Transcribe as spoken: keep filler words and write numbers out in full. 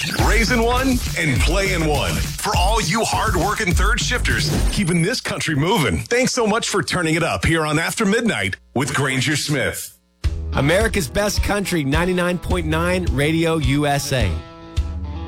Raising one and playing one. For all you hard-working third shifters, keeping this country moving. Thanks so much for turning it up here on After Midnight with Granger Smith. America's Best Country, ninety-nine point nine Radio U S A.